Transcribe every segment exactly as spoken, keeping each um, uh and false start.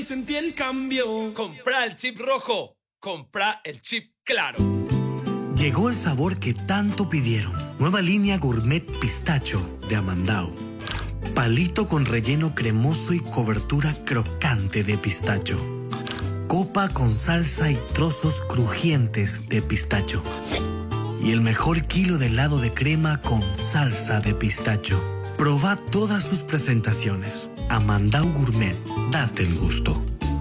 Sentí el cambio. Comprá el chip rojo. Comprá el chip claro. Llegó el sabor que tanto pidieron. Nueva línea Gourmet Pistacho de Amandao. Palito con relleno cremoso y cobertura crocante de pistacho. Copa con salsa y trozos crujientes de pistacho. Y el mejor kilo de helado de crema con salsa de pistacho. Probá todas sus presentaciones. Amandao Gourmet. Date el gusto.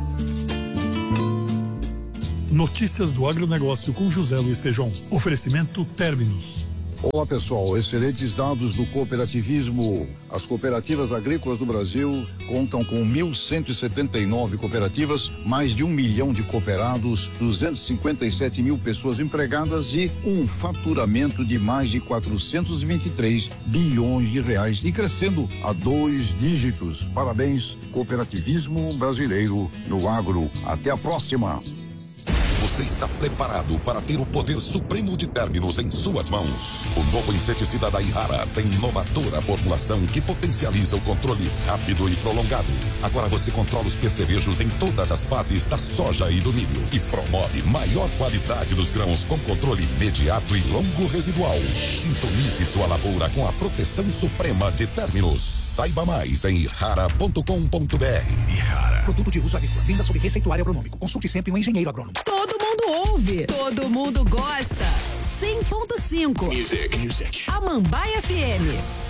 Notícias do agronegócio com José Luiz Tejom. Oferecimento Terminus. Olá pessoal, excelentes dados do cooperativismo. As cooperativas agrícolas do Brasil contam com mil cento e setenta e nove cooperativas, mais de um milhão de cooperados, duzentos e cinquenta e sete mil pessoas empregadas e um faturamento de mais de quatrocentos e vinte e três bilhões de reais e crescendo a dois dígitos. Parabéns, cooperativismo brasileiro no agro. Até a próxima. Você está preparado para ter o poder supremo de términos em suas mãos? O novo inseticida da Ihara tem inovadora formulação que potencializa o controle rápido e prolongado. Agora você controla os percevejos em todas as fases da soja e do milho e promove maior qualidade dos grãos com controle imediato e longo residual. Sintonize sua lavoura com a proteção suprema de términos. Saiba mais em ihara ponto com ponto br. Ihara. Produto de uso agrícola. Venda sob receituário agronômico. Consulte sempre um engenheiro agrônomo. Todo mundo ouve, todo mundo gosta. cem ponto cinco. Music. Music. Amambaia F M.